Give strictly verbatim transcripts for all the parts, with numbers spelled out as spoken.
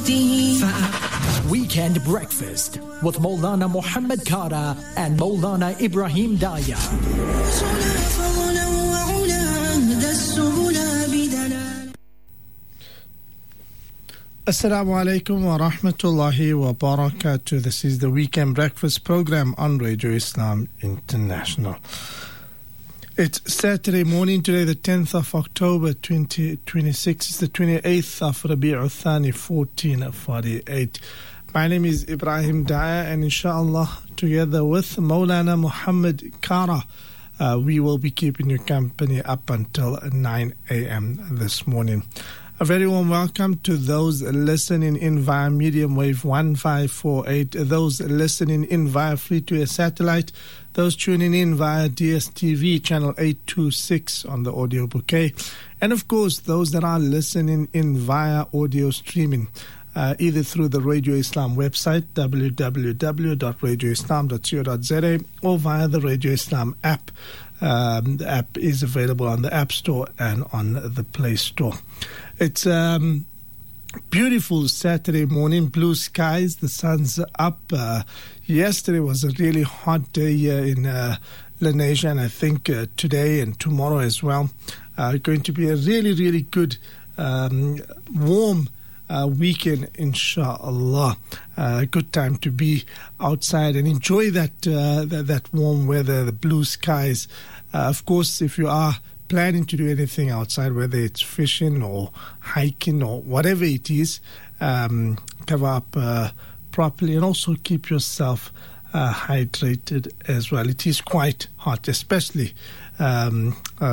Weekend Breakfast with Maulana Muhammad Kara and Maulana Ibrahim Daya. Assalamu alaikum wa rahmatullahi wa barakatuh. This is the Weekend Breakfast program on Radio Islam International. It's Saturday morning today, the tenth of October twenty twenty-six. It's the twenty-eighth of Rabi'ul Thani fourteen forty-eight. My name is Ibrahim Daya, and inshallah, together with Maulana Muhammad Kara, uh, we will be keeping you company up until nine a.m. this morning. A very warm welcome to those listening in via medium wave one five four eight, those listening in via free-to-air satellite, those tuning in via D S T V channel eight two six on the audio bouquet, and of course those that are listening in via audio streaming, uh, either through the Radio Islam website, w w w dot radio islam dot co dot z a, or via the Radio Islam app. Um, the app is available on the App Store and on the Play Store. It's um, beautiful Saturday morning, blue skies, the sun's up. Uh, yesterday was a really hot day here in uh, Lenasia, and I think uh, today and tomorrow as well are going to be a really, really good, um, warm uh, weekend, inshallah. A uh, good time to be outside and enjoy that, uh, that, that warm weather, the blue skies. Uh, of course, if you are planning to do anything outside, whether it's fishing or hiking or whatever it is, um, cover up uh, properly and also keep yourself uh, hydrated as well. It is quite hot, especially um,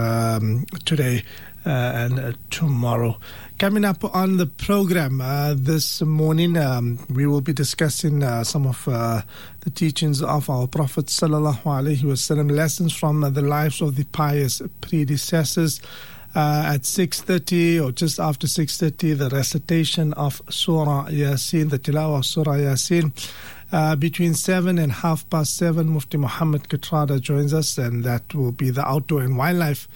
um, today uh, and uh, tomorrow. Coming up on the program uh, this morning, um, we will be discussing uh, some of uh, the teachings of our Prophet sallallahu alaihi wasallam, lessons from uh, the lives of the pious predecessors. Uh, at six thirty or just after six thirty, the recitation of Surah Yasin, the tilawah of Surah Yasin. Uh, between seven and half past seven, Mufti Muhammad Katrada joins us, and that will be the outdoor and wildlife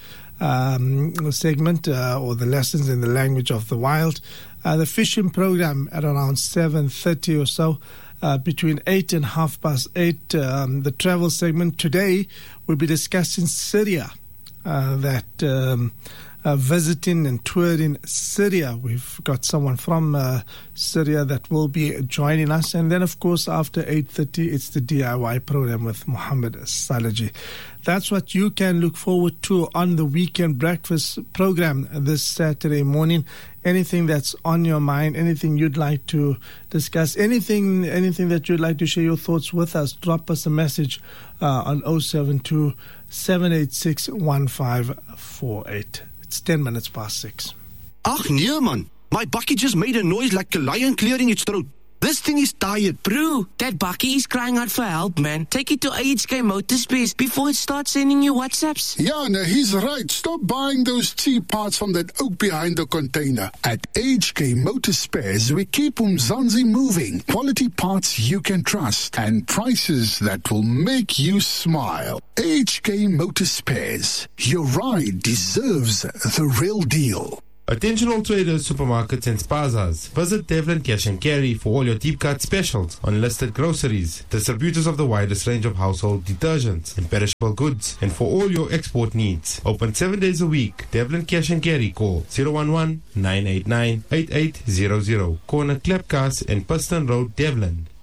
Um, segment uh, or the lessons in the language of the wild. Uh, the fishing program at around seven thirty or so. Uh, between eight and half past eight, um, the travel segment. Today we'll be discussing Syria, uh, that um, uh, visiting and touring Syria. We've got someone from uh, Syria that will be joining us, and then of course after eight thirty it's the D I Y program with Muhammad Salaji. That's what you can look forward to on the Weekend Breakfast program this Saturday morning. Anything that's on your mind, anything you'd like to discuss, anything anything that you'd like to share your thoughts with us, drop us a message uh, on oh seven two, seven eight six, one five four eight. It's ten minutes past six. Ach nee man, my bucket just made a noise like a lion clearing its throat. This thing is tired. Bro, that bucky is crying out for help, man. Take it to A H K Motorspares before it starts sending you WhatsApps. Yeah, no, he's right. Stop buying those cheap parts from that oak behind the container. At A H K Motorspares, we keep Umzansi moving. Quality parts you can trust and prices that will make you smile. A H K Motorspares. Your ride deserves the real deal. Attention all traders, supermarkets and spazas. Visit Devlin Cash and Carry for all your deep cut specials on listed groceries, distributors of the widest range of household detergents and perishable goods, and for all your export needs. Open seven days a week. Devlin Cash and Carry. Call zero one one, nine eight nine, eight eight zero zero. Corner Klepkas and Piston Road, Devlin.